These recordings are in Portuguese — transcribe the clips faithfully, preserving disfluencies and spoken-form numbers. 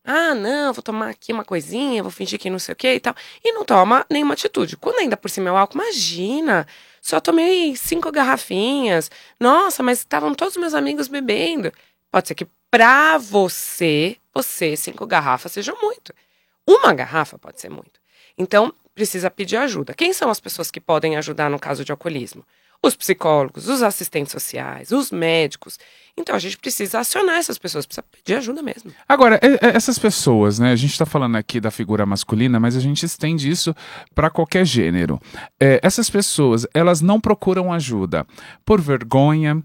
Ah, não, vou tomar aqui uma coisinha, vou fingir que não sei o que e tal. E não toma nenhuma atitude. Quando ainda por cima é o álcool, imagina, só tomei cinco garrafinhas. Nossa, mas estavam todos meus amigos bebendo. Pode ser que pra você, você, cinco garrafas seja muito. Uma garrafa pode ser muito. Então, precisa pedir ajuda. Quem são as pessoas que podem ajudar no caso de alcoolismo? Os psicólogos, os assistentes sociais, os médicos. Então a gente precisa acionar essas pessoas, precisa pedir ajuda mesmo. Agora, e- e- essas pessoas, né? A gente está falando aqui da figura masculina, mas a gente estende isso para qualquer gênero. É, essas pessoas, elas não procuram ajuda por vergonha,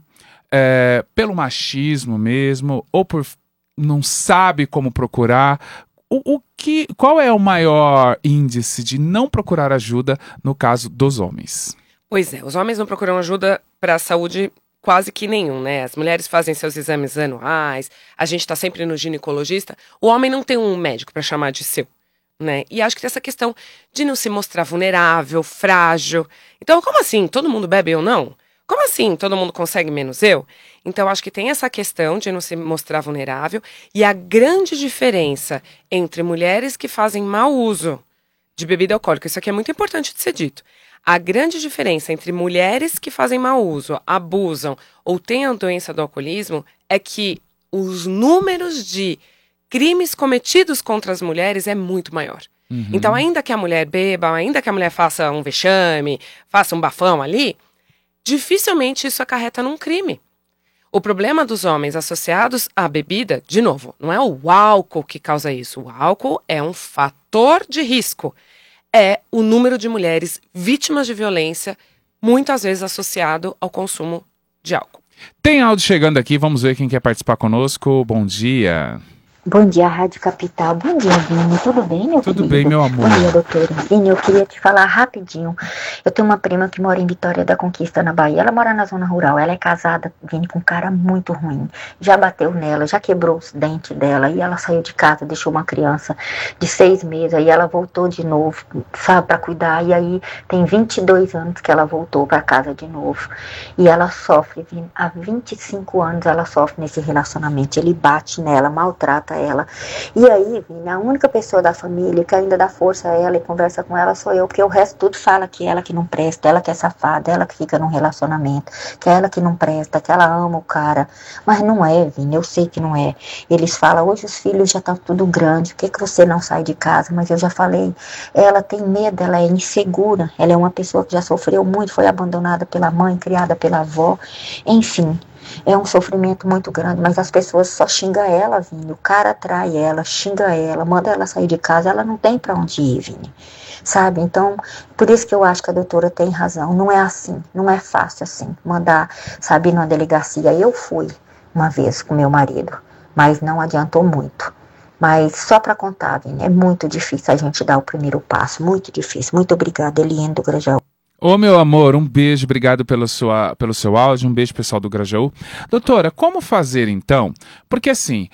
é, pelo machismo mesmo, ou por não sabe como procurar. O, o que, qual é o maior índice de não procurar ajuda no caso dos homens? Pois é, os homens não procuram ajuda para a saúde quase que nenhum, né? As mulheres fazem seus exames anuais, a gente tá sempre no ginecologista. O homem não tem um médico para chamar de seu, né? E acho que tem essa questão de não se mostrar vulnerável, frágil. Então, como assim? Todo mundo bebe ou não? Como assim? Todo mundo consegue menos eu? Então, acho que tem essa questão de não se mostrar vulnerável e a grande diferença entre mulheres que fazem mau uso de bebida alcoólica, isso aqui é muito importante de ser dito. A grande diferença entre mulheres que fazem mau uso, abusam ou têm a doença do alcoolismo é que os números de crimes cometidos contra as mulheres é muito maior. Uhum. Então, ainda que a mulher beba, ainda que a mulher faça um vexame, faça um bafão ali, dificilmente isso acarreta num crime. O problema dos homens associados à bebida, de novo, não é o álcool que causa isso. O álcool é um fator de risco. É o número de mulheres vítimas de violência, muitas vezes associado ao consumo de álcool. Tem áudio chegando aqui, vamos ver quem quer participar conosco. Bom dia. Bom dia, Rádio Capital. Bom dia, Vini. Tudo bem, meu Tudo querido? bem, meu amor. Bom dia, doutora. Vini, eu queria te falar rapidinho. Eu tenho uma prima que mora em Vitória da Conquista, na Bahia. Ela mora na zona rural. Ela é casada, Vini, com um cara muito ruim. Já bateu nela, já quebrou os dentes dela. E ela saiu de casa, deixou uma criança de seis meses. Aí ela voltou de novo, sabe, pra cuidar. E aí tem vinte e dois anos que ela voltou pra casa de novo. E ela sofre, Vini. Há vinte e cinco anos ela sofre nesse relacionamento. Ele bate nela, maltrata ela. E aí, Vini, a única pessoa da família que ainda dá força a ela e conversa com ela sou eu, porque o resto tudo fala que ela que não presta, ela que é safada, ela que fica num relacionamento, que é ela que não presta, que ela ama o cara. Mas não é, Vini, eu sei que não é. Eles falam, hoje os filhos já estão tudo grande, por que, que você não sai de casa? Mas eu já falei, ela tem medo, ela é insegura, ela é uma pessoa que já sofreu muito, foi abandonada pela mãe, criada pela avó, enfim. É um sofrimento muito grande, mas as pessoas só xingam ela, Vini. O cara trai ela, xinga ela, manda ela sair de casa, ela não tem pra onde ir, Vini. Sabe? Então, por isso que eu acho que a doutora tem razão. Não é assim, não é fácil assim, mandar, sabe, numa delegacia. Eu fui uma vez com meu marido, mas não adiantou muito. Mas só pra contar, Vini, é muito difícil a gente dar o primeiro passo, muito difícil. Muito obrigada, Eliane do Grajaú. Ô, meu amor, um beijo, obrigado pelo, sua, pelo seu áudio, um beijo pessoal do Grajaú. Doutora, como fazer então? Porque assim,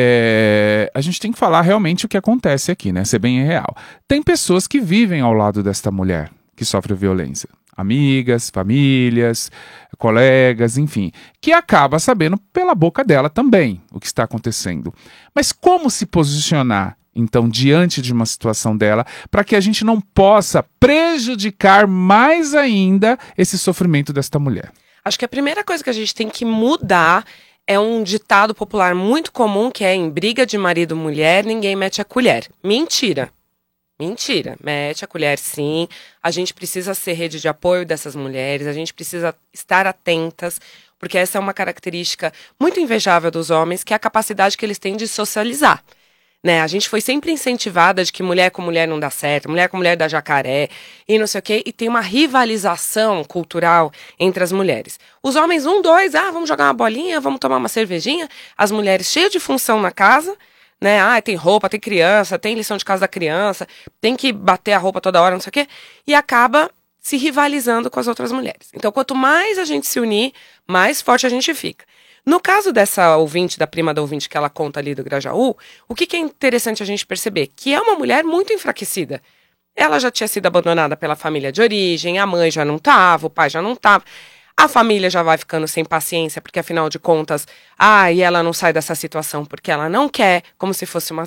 é, a gente tem que falar realmente o que acontece aqui, né? Ser bem real. Tem pessoas que vivem ao lado desta mulher que sofre violência. Amigas, famílias, colegas, enfim, que acaba sabendo pela boca dela também o que está acontecendo. Mas como se posicionar então, diante de uma situação dela, para que a gente não possa prejudicar mais ainda esse sofrimento desta mulher? Acho que a primeira coisa que a gente tem que mudar é um ditado popular muito comum, que é em briga de marido e mulher, ninguém mete a colher. Mentira. Mentira. Mete a colher, sim. A gente precisa ser rede de apoio dessas mulheres, a gente precisa estar atentas, porque essa é uma característica muito invejável dos homens, que é a capacidade que eles têm de socializar. Né? A gente foi sempre incentivada de que mulher com mulher não dá certo, mulher com mulher dá jacaré e não sei o quê, e tem uma rivalização cultural entre as mulheres. Os homens, um, dois, ah, vamos jogar uma bolinha, vamos tomar uma cervejinha, as mulheres cheias de função na casa, né? Ah, tem roupa, tem criança, tem lição de casa da criança, tem que bater a roupa toda hora, não sei o quê, e acaba se rivalizando com as outras mulheres. Então, quanto mais a gente se unir, mais forte a gente fica. No caso dessa ouvinte, da prima da ouvinte que ela conta ali do Grajaú, o que, que é interessante a gente perceber? Que é uma mulher muito enfraquecida. Ela já tinha sido abandonada pela família de origem, a mãe já não estava, o pai já não estava. A família já vai ficando sem paciência, porque afinal de contas, ah, e ela não sai dessa situação porque ela não quer, como se fosse uma